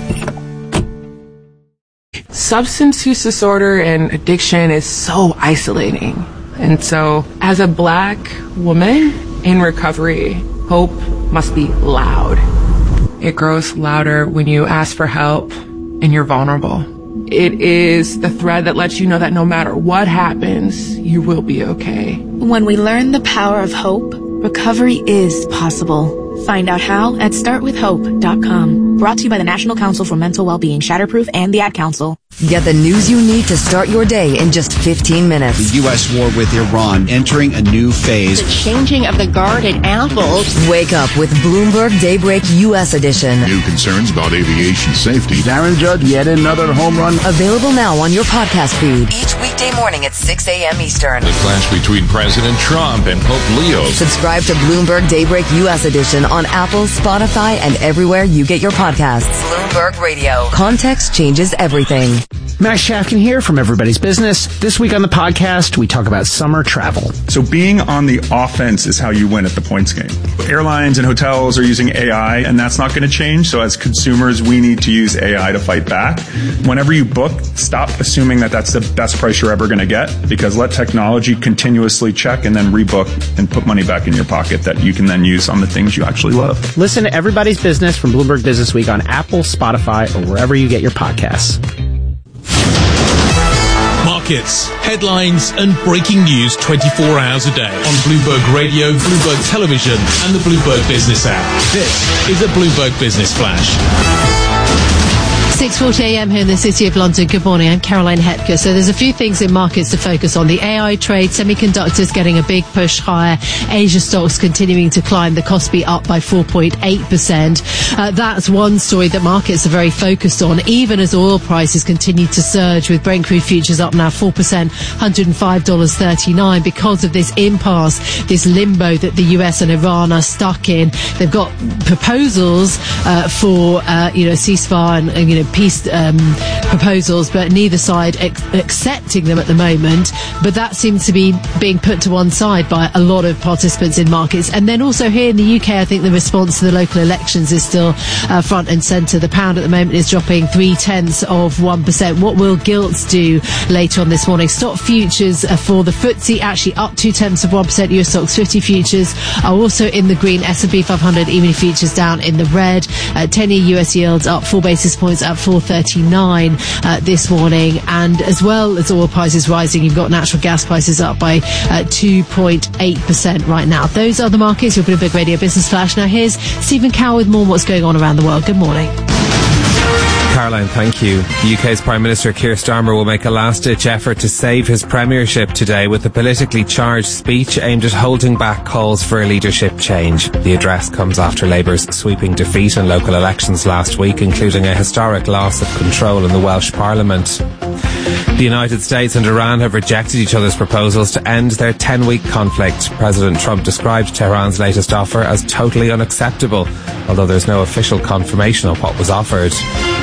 Substance use disorder and addiction is so isolating. And so, as a black woman in recovery, hope must be loud. It grows louder when you ask for help and you're vulnerable. It is the thread that lets you know that no matter what happens, you will be okay. When we learn the power of hope, recovery is possible. Find out how at start with hope dot com. Brought to you by the National Council for Mental Wellbeing, Shatterproof, and the Ad Council. Get the news you need to start your day in just fifteen minutes. The U S war with Iran entering a new phase. The changing of the guard at Apple. Wake up with Bloomberg Daybreak U S edition. New concerns about aviation safety. Darren Judge, yet another home run. Available now on your podcast feed. Each weekday morning at six a.m. Eastern. The clash between President Trump and Pope Leo. Subscribe to Bloomberg Daybreak U S edition on Apple, Spotify, and everywhere you get your podcasts. Bloomberg Radio. Context changes everything. Max Shafkin here from Everybody's Business. This week on the podcast, we talk about summer travel. So being on the offense is how you win at the points game. Airlines and hotels are using A I, and that's not going to change. So as consumers, we need to use A I to fight back. Whenever you book, stop assuming that that's the best price you're ever going to get, because let technology continuously check and then rebook and put money back in your pocket that you can then use on the things you actually love. Listen to Everybody's Business from Bloomberg Business Week on Apple, Spotify, or wherever you get your podcasts. Markets, headlines, and breaking news twenty-four hours a day on Bloomberg Radio, Bloomberg Television, and the Bloomberg Business app. This is a Bloomberg Business Flash. six forty a.m. here in the City of London. Good morning. I'm Caroline Hepker. So there's a few things in markets to focus on. The A I trade, semiconductors getting a big push higher. Asia stocks continuing to climb. The Kospi up by four point eight percent. Uh, that's one story that markets are very focused on, even as oil prices continue to surge, with Brent crude futures up now four percent, one hundred five dollars and thirty-nine cents, because of this impasse, this limbo that the U S and Iran are stuck in. They've got proposals uh, for, uh, you know, ceasefire and, and, you know, peace um, proposals, but neither side ex- accepting them at the moment. But that seems to be being put to one side by a lot of participants in markets. And then also here in the U K, I think the response to the local elections is still uh, front and centre. The pound at the moment is dropping three tenths of one percent. What will gilts do later on this morning? Stock futures uh, for the F T S E actually up two tenths of one percent. U S stocks fifty futures are also in the green. S and P five hundred evening futures down in the red. Uh, ten-year U S yields up four basis points at four thirty-nine uh, this morning. And as well as oil prices rising, you've got natural gas prices up by uh, two point eight percent right now. Those are the markets. Your Bloomberg Radio Business Flash. Now here's Stephen Cowell with more on what's going on around the world. Good morning. Caroline, thank you. The U K's Prime Minister Keir Starmer will make a last-ditch effort to save his premiership today with a politically charged speech aimed at holding back calls for a leadership change. The address comes after Labour's sweeping defeat in local elections last week, including a historic loss of control in the Welsh Parliament. The United States and Iran have rejected each other's proposals to end their ten-week conflict. President Trump described Tehran's latest offer as totally unacceptable, although there's no official confirmation of what was offered.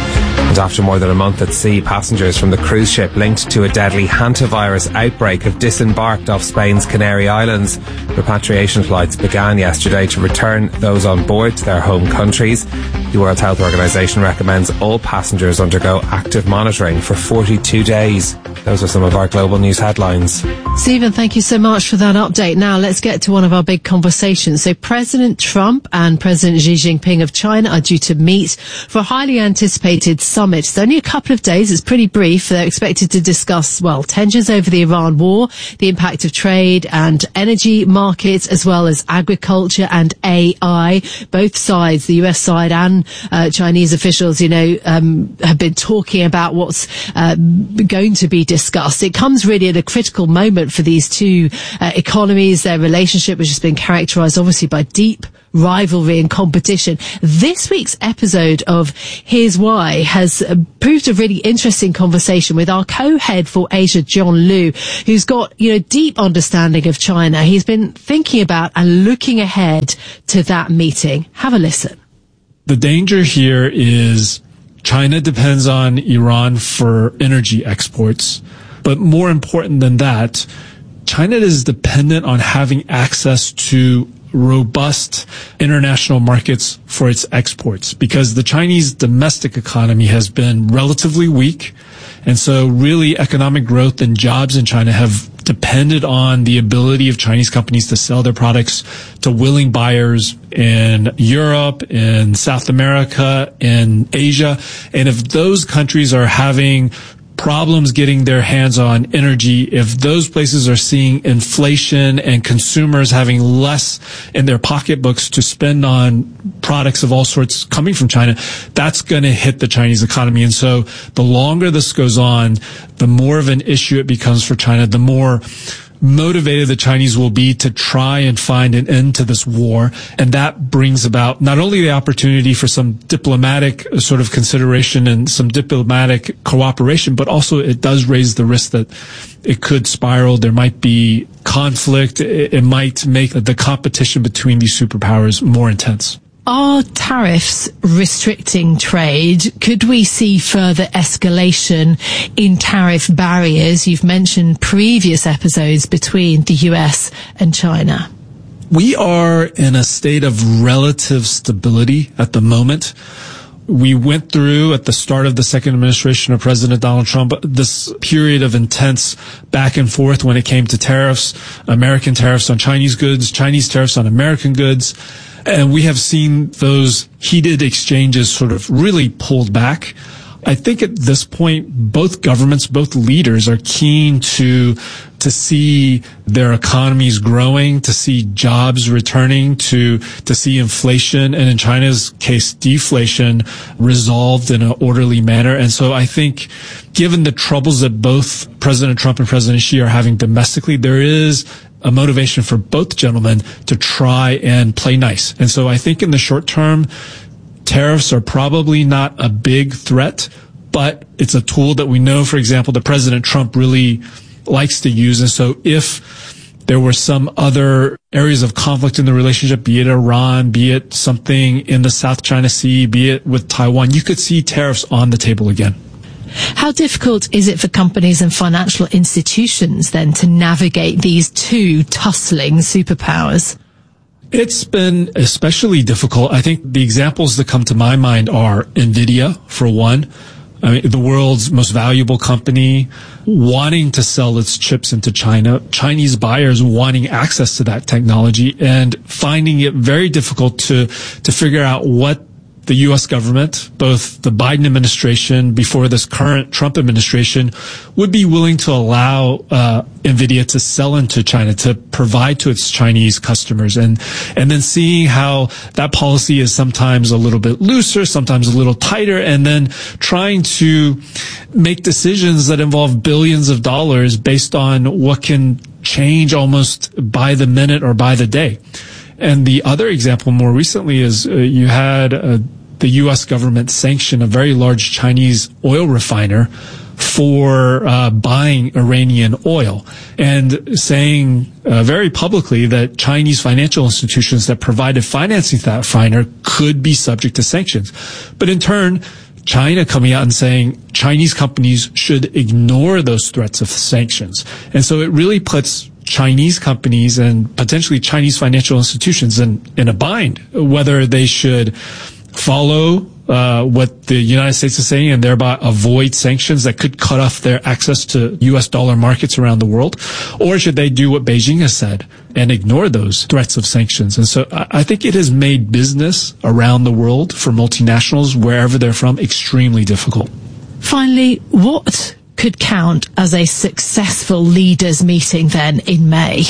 And after more than a month at sea, passengers from the cruise ship linked to a deadly hantavirus outbreak have disembarked off Spain's Canary Islands. Repatriation flights began yesterday to return those on board to their home countries. The World Health Organization recommends all passengers undergo active monitoring for forty-two days. Those are some of our global news headlines. Stephen, thank you so much for that update. Now let's get to one of our big conversations. So President Trump and President Xi Jinping of China are due to meet for a highly anticipated summit. It's only a couple of days. It's pretty brief. They're expected to discuss, well, tensions over the Iran war, the impact of trade and energy markets, as well as agriculture and A I. Both sides, the U S side and uh, Chinese officials, you know, um, have been talking about what's uh, going to be discussed. It comes really at a critical moment for these two uh, economies, their relationship, which has been characterized obviously by deep rivalry and competition. This week's episode of Here's Why has uh, proved a really interesting conversation with our co-head for Asia, John Liu, who's got, you know, deep understanding of China. He's been thinking about and looking ahead to that meeting. Have a listen. The danger here is China depends on Iran for energy exports. But more important than that, China is dependent on having access to robust international markets for its exports, because the Chinese domestic economy has been relatively weak. And so really economic growth and jobs in China have depended on the ability of Chinese companies to sell their products to willing buyers in Europe, in South America, in Asia. And if those countries are having problems getting their hands on energy, if those places are seeing inflation and consumers having less in their pocketbooks to spend on products of all sorts coming from China, that's going to hit the Chinese economy. And so the longer this goes on, the more of an issue it becomes for China, the more motivated the Chinese will be to try and find an end to this war. And that brings about not only the opportunity for some diplomatic sort of consideration and some diplomatic cooperation, but also it does raise the risk that it could spiral. There might be conflict. It, it might make the competition between these superpowers more intense. Are tariffs restricting trade? Could we see further escalation in tariff barriers? You've mentioned previous episodes between the U S and China. We are in a state of relative stability at the moment. We went through at the start of the second administration of President Donald Trump this period of intense back and forth when it came to tariffs, American tariffs on Chinese goods, Chinese tariffs on American goods. And we have seen those heated exchanges sort of really pulled back. I think at this point, both governments, both leaders are keen to to see their economies growing, to see jobs returning, to to see inflation, and in China's case, deflation resolved in an orderly manner. And so I think given the troubles that both President Trump and President Xi are having domestically, there is a motivation for both gentlemen to try and play nice. And so I think in the short term, tariffs are probably not a big threat, but it's a tool that we know, for example, that President Trump really likes to use. And so if there were some other areas of conflict in the relationship, be it Iran, be it something in the South China Sea, be it with Taiwan, you could see tariffs on the table again. How difficult is it for companies and financial institutions then to navigate these two tussling superpowers? It's been especially difficult. I think the examples that come to my mind are NVIDIA, for one. I mean, the world's most valuable company wanting to sell its chips into China, Chinese buyers wanting access to that technology and finding it very difficult to, to figure out what the U S government, both the Biden administration before this current Trump administration, would be willing to allow uh, NVIDIA to sell into China, to provide to its Chinese customers. And and then seeing how that policy is sometimes a little bit looser, sometimes a little tighter, and then trying to make decisions that involve billions of dollars based on what can change almost by the minute or by the day. And the other example more recently is uh, you had uh, the U S government sanction a very large Chinese oil refiner for uh, buying Iranian oil and saying uh, very publicly that Chinese financial institutions that provided financing to that refiner could be subject to sanctions. But in turn, China coming out and saying Chinese companies should ignore those threats of sanctions. And so it really puts Chinese companies and potentially Chinese financial institutions in, in a bind, whether they should follow uh, what the United States is saying and thereby avoid sanctions that could cut off their access to U S dollar markets around the world, or should they do what Beijing has said and ignore those threats of sanctions. And so I think it has made business around the world for multinationals, wherever they're from, extremely difficult. Finally, what could count as a successful leaders meeting then in May?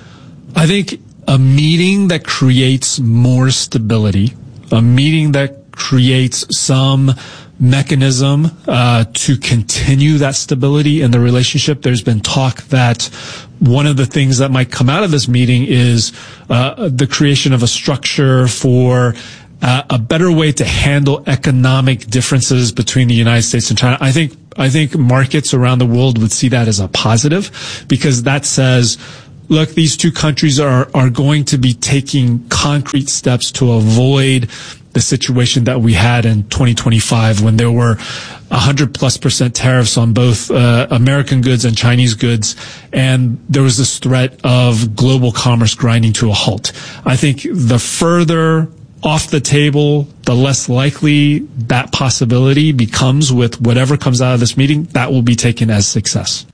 I think a meeting that creates more stability, a meeting that creates some mechanism uh, to continue that stability in the relationship. There's been talk that one of the things that might come out of this meeting is uh, the creation of a structure for uh, a better way to handle economic differences between the United States and China. I think I think markets around the world would see that as a positive, because that says, look, these two countries are are going to be taking concrete steps to avoid the situation that we had in twenty twenty-five, when there were one hundred plus percent tariffs on both uh, American goods and Chinese goods, and there was this threat of global commerce grinding to a halt. I think the further off the table, the less likely that possibility becomes with whatever comes out of this meeting. That will be taken as success.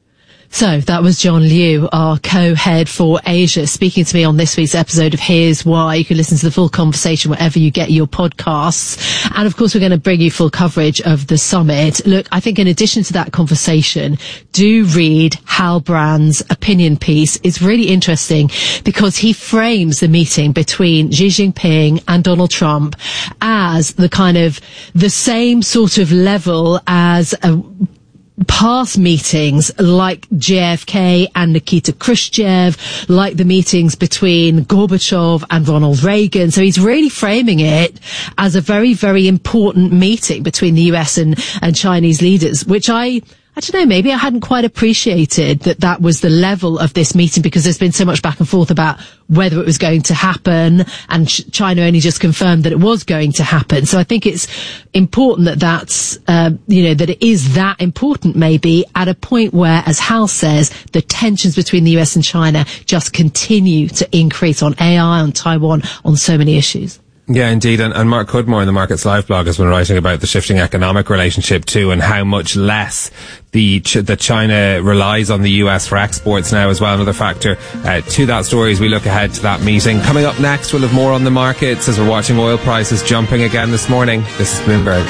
So that was John Liu, our co-head for Asia, speaking to me on this week's episode of Here's Why. You can listen to the full conversation wherever you get your podcasts. And of course, we're going to bring you full coverage of the summit. Look, I think in addition to that conversation, do read Hal Brand's opinion piece. It's really interesting because he frames the meeting between Xi Jinping and Donald Trump as the kind of the same sort of level as a past meetings like J F K and Nikita Khrushchev, like the meetings between Gorbachev and Ronald Reagan. So he's really framing it as a very, very important meeting between the U S and, and Chinese leaders, which I... I don't know, maybe I hadn't quite appreciated that that was the level of this meeting, because there's been so much back and forth about whether it was going to happen, and ch- China only just confirmed that it was going to happen. So I think it's important that that's, uh, you know, that it is that important maybe at a point where, as Hal says, the tensions between the U S and China just continue to increase on A I, on Taiwan, on so many issues. Yeah, indeed. And, and Mark Cudmore in the Markets Live blog has been writing about the shifting economic relationship too, and how much less the ch- that China relies on the U S for exports now as well. Another factor uh, to that story as we look ahead to that meeting. Coming up next, we'll have more on the markets as we're watching oil prices jumping again this morning. This is Bloomberg.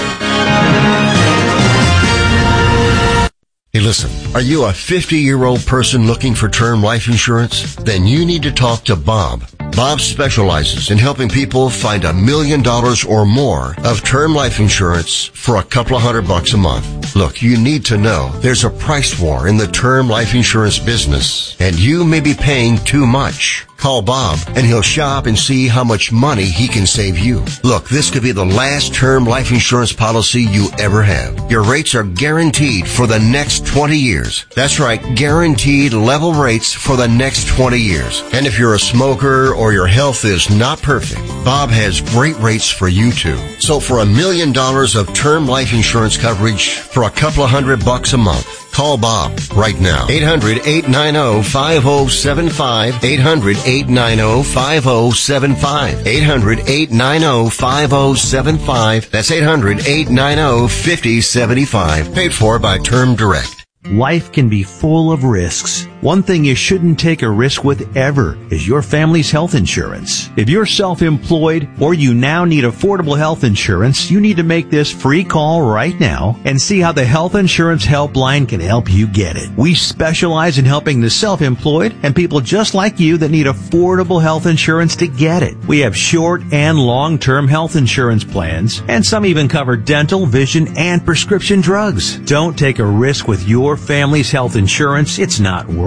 Hey, listen, are you a fifty-year-old person looking for term life insurance? Then you need to talk to Bob. Bob specializes in helping people find a million dollars or more of term life insurance for a couple of hundred bucks a month. Look, you need to know there's a price war in the term life insurance business, and you may be paying too much. Call Bob and he'll shop and see how much money he can save you. Look, this could be the last term life insurance policy you ever have. Your rates are guaranteed for the next twenty years. That's right, guaranteed level rates for the next twenty years. And if you're a smoker or your health is not perfect, Bob has great rates for you too. So for a million dollars of term life insurance coverage for a couple of hundred bucks a month, call Bob right now. eight hundred, eight nine zero, five zero seven five. eight hundred, eight nine zero, five zero seven five. eight hundred, eight nine zero, five zero seven five. That's eight hundred, eight nine zero, five zero seven five. Paid for by Term Direct. Life can be full of risks. One thing you shouldn't take a risk with ever is your family's health insurance. If you're self-employed or you now need affordable health insurance, you need to make this free call right now and see how the Health Insurance Helpline can help you get it. We specialize in helping the self-employed and people just like you that need affordable health insurance to get it. We have short and long-term health insurance plans, and some even cover dental, vision, and prescription drugs. Don't take a risk with your family's health insurance. It's not worth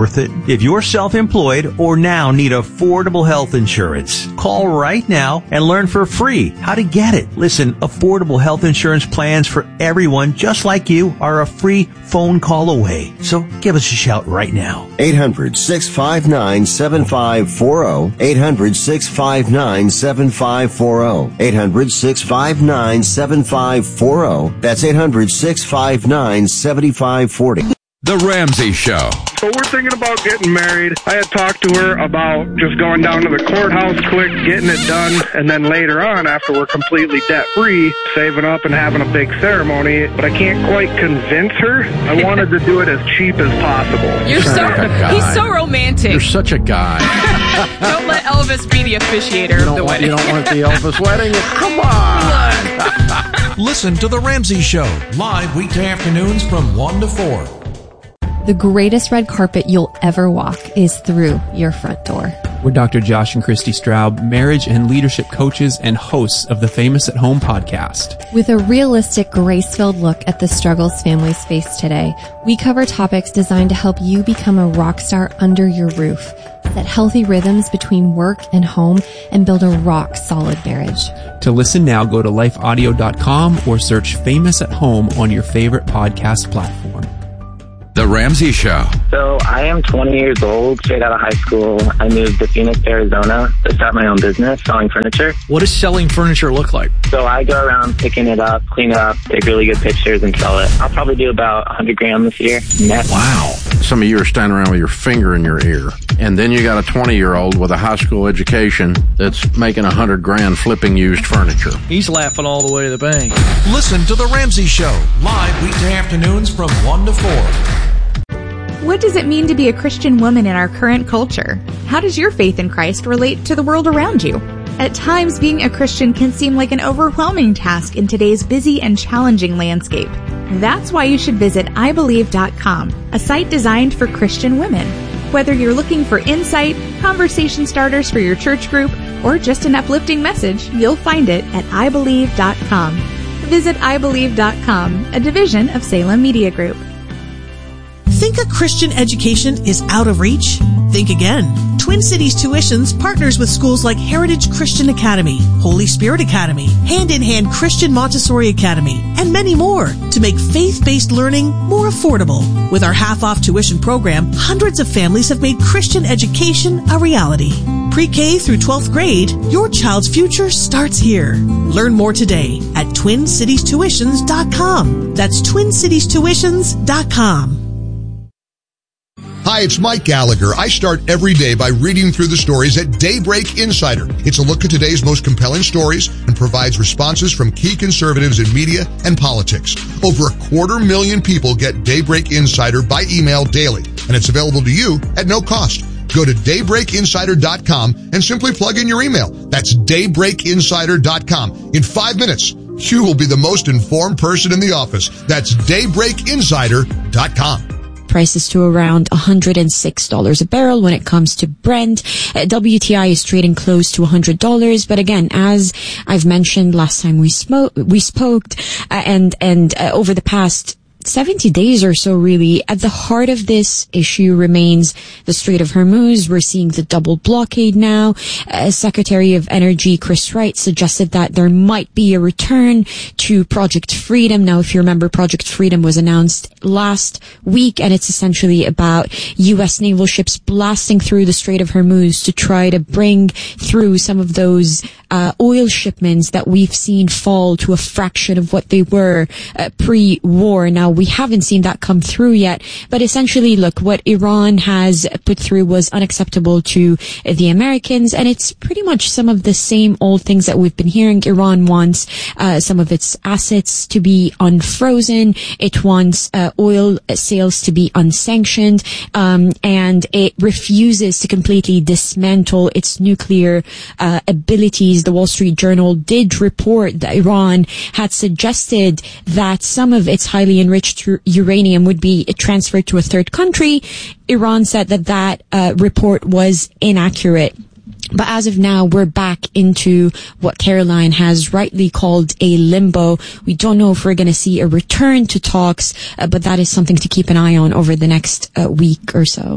worth it. If you're self-employed or now need affordable health insurance, call right now and learn for free how to get it. Listen, affordable health insurance plans for everyone just like you are a free phone call away. So give us a shout right now. eight hundred, six five nine, seven five four zero. eight hundred, six five nine, seven five four zero. eight hundred, six five nine, seven five four zero. That's eight hundred, six five nine, seven five four zero. The Ramsey Show. So we're thinking about getting married. I had talked to her about just going down to the courthouse quick, getting it done, and then later on, after we're completely debt-free, saving up and having a big ceremony. But I can't quite convince her. I wanted to do it as cheap as possible. You're so, he's so romantic. You're such a guy. Don't let Elvis be the officiator You of the don't, want, wedding. you don't want the Elvis wedding? Come on. Listen to The Ramsey Show, live weekday afternoons from one to four. The greatest red carpet you'll ever walk is through your front door. We're Doctor Josh and Christy Straub, marriage and leadership coaches and hosts of the Famous at Home podcast. With a realistic, grace-filled look at the struggles families face today, we cover topics designed to help you become a rock star under your roof, set healthy rhythms between work and home, and build a rock-solid marriage. To listen now, go to life audio dot com or search Famous at Home on your favorite podcast platform. The Ramsey Show. So I am twenty years old, straight out of high school. I moved to Phoenix, Arizona to start my own business selling furniture. What does selling furniture look like? So I go around picking it up, clean it up, take really good pictures and sell it. I'll probably do about one hundred grand this year net. Wow. Some of you are standing around with your finger in your ear. And then you got a twenty-year-old with a high school education that's making one hundred grand flipping used furniture. He's laughing all the way to the bank. Listen to The Ramsey Show, live weekday afternoons from one to four. What does it mean to be a Christian woman in our current culture? How does your faith in Christ relate to the world around you? At times, being a Christian can seem like an overwhelming task in today's busy and challenging landscape. That's why you should visit I believe dot com, a site designed for Christian women. Whether you're looking for insight, conversation starters for your church group, or just an uplifting message, you'll find it at I believe dot com. Visit I believe dot com, a division of Salem Media Group. Think a Christian education is out of reach? Think again. Twin Cities Tuitions partners with schools like Heritage Christian Academy, Holy Spirit Academy, Hand in Hand Christian Montessori Academy, and many more to make faith-based learning more affordable. With our half-off tuition program, hundreds of families have made Christian education a reality. Pre-K through twelfth grade, your child's future starts here. Learn more today at twin cities tuitions dot com. That's twin cities tuitions dot com. Hi, it's Mike Gallagher. I start every day by reading through the stories at Daybreak Insider. It's a look at today's most compelling stories and provides responses from key conservatives in media and politics. Over a quarter million people get Daybreak Insider by email daily, and it's available to you at no cost. Go to daybreak insider dot com and simply plug in your email. That's daybreak insider dot com. In five minutes, you will be the most informed person in the office. That's daybreak insider dot com. Prices to around one hundred six dollars a barrel when it comes to Brent. Uh, W T I is trading close to one hundred dollars, but again, as I've mentioned last time we spoke, we spoke, uh, and and uh, over the past seventy days or so, really, at the heart of this issue remains the Strait of Hormuz. We're seeing the double blockade now. Uh, Secretary of Energy Chris Wright suggested that there might be a return to Project Freedom. Now, if you remember, Project Freedom was announced last week, and it's essentially about U S naval ships blasting through the Strait of Hormuz to try to bring through some of those uh, oil shipments that we've seen fall to a fraction of what they were uh, pre-war. Now, we haven't seen that come through yet, but essentially, look, what Iran has put through was unacceptable to the Americans, and it's pretty much some of the same old things that we've been hearing. Iran wants uh, some of its assets to be unfrozen. It wants uh, oil sales to be unsanctioned, um, and it refuses to completely dismantle its nuclear uh, abilities. The Wall Street Journal did report that Iran had suggested that some of its highly enriched uranium would be transferred to a third country. Iran said that that uh, report was inaccurate. But as of now, we're back into what Caroline has rightly called a limbo. We don't know if we're going to see a return to talks, uh, but that is something to keep an eye on over the next uh, week or so.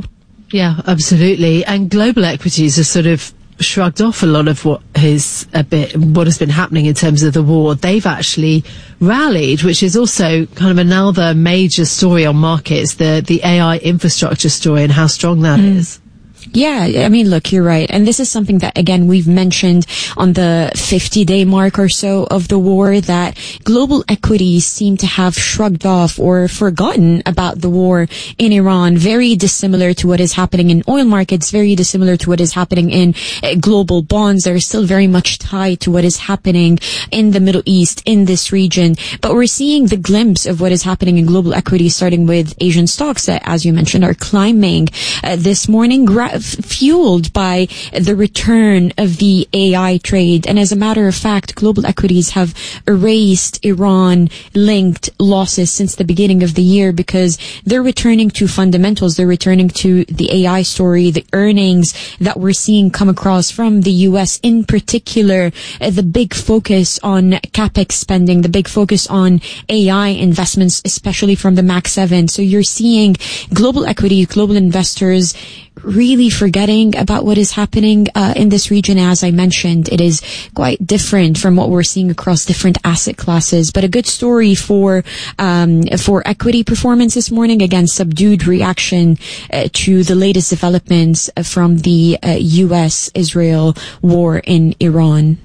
Yeah, absolutely. And global equities are sort of shrugged off a lot of what is a bit what has been happening in terms of the war. They've actually rallied, which is also kind of another major story on markets, the the A I infrastructure story and how strong that mm. is. Yeah, I mean, look, you're right. And this is something that, again, we've mentioned on the fifty-day mark or so of the war, that global equities seem to have shrugged off or forgotten about the war in Iran. Very dissimilar to what is happening in oil markets, very dissimilar to what is happening in uh, global bonds. They're still very much tied to what is happening in the Middle East, in this region. But we're seeing the glimpse of what is happening in global equities, starting with Asian stocks that, as you mentioned, are climbing uh, this morning. Gra- fueled by the return of the A I trade. And as a matter of fact, global equities have erased Iran-linked losses since the beginning of the year because they're returning to fundamentals. They're returning to the A I story, the earnings that we're seeing come across from the U S, in particular, uh, the big focus on CapEx spending, the big focus on A I investments, especially from the Mac seven. So you're seeing global equities, global investors really forgetting about what is happening uh, in this region. As I mentioned, it is quite different from what we're seeing across different asset classes, but a good story for um, for equity performance this morning. Again, subdued reaction uh, to the latest developments from the uh, U S Israel war in Iran.